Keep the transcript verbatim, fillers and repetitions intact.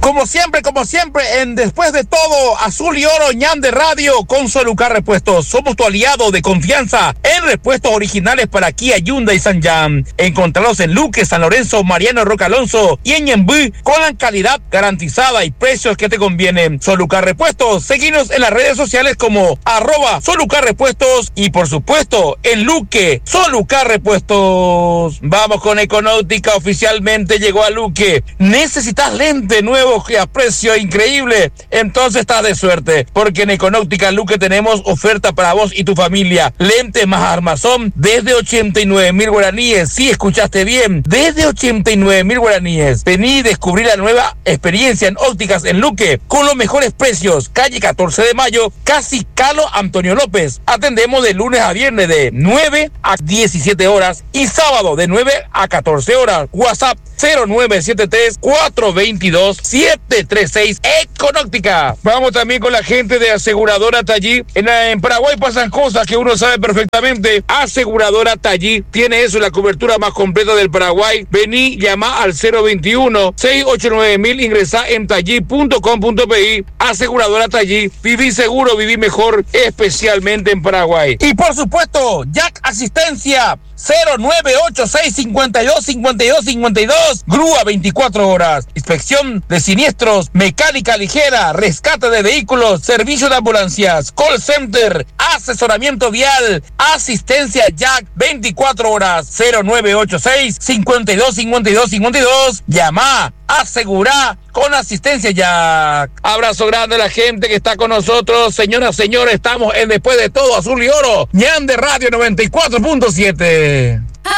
Como siempre, como siempre, en Después de Todo, Azul y Oro, Ñan de Radio, con Solucar Repuestos. Somos tu aliado de confianza en repuestos originales para Kia, Hyundai y San Jan. Encontralos en Luque, San Lorenzo, Mariano Roca Alonso y en Ñemby, con la calidad garantizada y precios que te convienen. Solucar Repuestos, seguinos en las redes sociales como arroba Solucar Repuestos y por supuesto en Luque, Solucar Repuestos. Vamos con Econóutica, oficialmente llegó a Luque. ¿Necesitas lente nuevo a precio increíble? Entonces estás de suerte, porque en Econóutica Luque tenemos oferta para vos y tu familia. Lentes más armazón desde ochenta y nueve mil guaraníes. Sí, escuchaste bien, desde ochenta y nueve mil guaraníes. Vení y descubrí la nueva experiencia en ópticas en Luque con los mejores precios. Calle catorce de mayo, casi Calo Antonio López. Atendemos de lunes a viernes de nueve a diecisiete horas y sábado de nueve a catorce horas. WhatsApp cero nueve siete tres, cuatro dos dos, siete tres seis. Econóutica. Vamos también con la gente de Aseguradora Tallí. En, en Paraguay pasan cosas que uno sabe perfectamente. Aseguradora Tallí tiene eso, la cobertura más completa del Paraguay. Vení, llama al cero veintiuno, seiscientos ochenta y nueve mil, ingresá en tallí punto com punto pi. Aseguradora Tallí. Viví seguro, viví mejor, especialmente en Paraguay. Y por supuesto, Jack Asistencia. cero nueve ocho seis, cincuenta y dos, cincuenta y dos, cincuenta y dos. Grúa veinticuatro horas. Inspección de siniestros, mecánica ligera, rescate de vehículos, servicio de ambulancias, call center, asesoramiento vial, asistencia Jack veinticuatro horas. cero nueve ocho seis, cincuenta y dos, cincuenta y dos, cincuenta y dos. Llama, asegura con asistencia Jack. Abrazo grande a la gente que está con nosotros. Señoras, señores, estamos en Después de Todo, Azul y Oro, Ñan de Radio noventa y cuatro punto siete.